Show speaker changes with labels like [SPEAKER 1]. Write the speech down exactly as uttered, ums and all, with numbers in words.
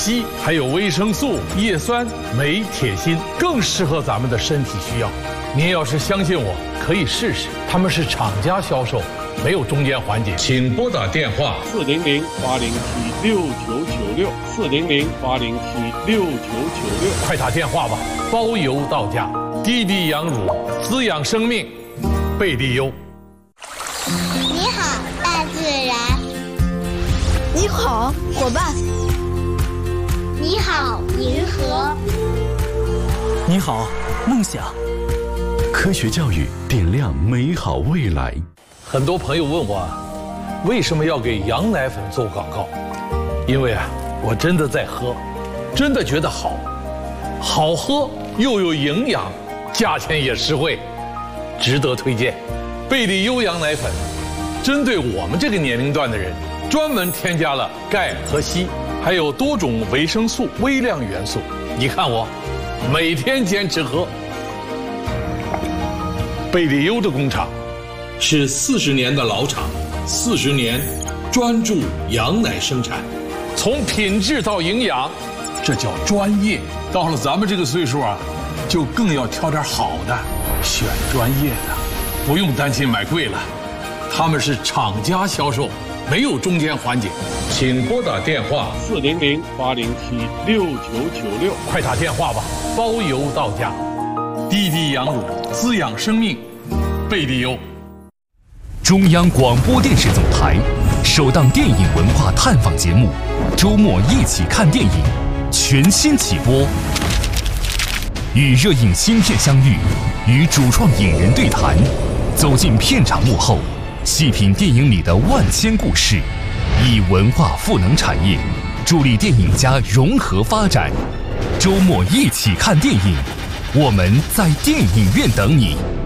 [SPEAKER 1] 硒，还有维生素、叶酸、镁、铁、锌，更适合咱们的身体需要。您要是相信我，可以试试。他们是厂家销售，没有中间环节。请拨打电话
[SPEAKER 2] 四零零八零七六九九六，四零零八零七六九九六，
[SPEAKER 1] 快打电话吧，包邮到家。滴滴羊乳，滋养生命，贝利优。
[SPEAKER 3] 你好，大自然。
[SPEAKER 4] 你好，伙伴。
[SPEAKER 3] 你好，银河。
[SPEAKER 5] 你好，梦想。
[SPEAKER 6] 科学教育点亮美好未来。
[SPEAKER 1] 很多朋友问我，为什么要给羊奶粉做广告？因为啊，我真的在喝，真的觉得好，好喝又有营养，价钱也实惠，值得推荐。贝利优羊奶粉，针对我们这个年龄段的人，专门添加了钙和硒，还有多种维生素、微量元素。你看我，每天坚持喝。贝利优的工厂是四十年的老厂，四十年专注羊奶生产，从品质到营养，这叫专业。到了咱们这个岁数啊，就更要挑点好的，选专业的，不用担心买贵了。他们是厂家销售，没有中间环节。请拨打电话
[SPEAKER 2] 四零零八零七六九九六，
[SPEAKER 1] 快打电话吧，包邮到家。滴滴羊乳，滋养生命，贝利优。
[SPEAKER 7] 中央广播电视总台首档电影文化探访节目《周末一起看电影》全新起播，与热映新片相遇，与主创影人对谈，走进片场幕后，细品电影里的万千故事，以文化赋能产业，助力电影家融合发展。周末一起看电影，我们在电影院等你。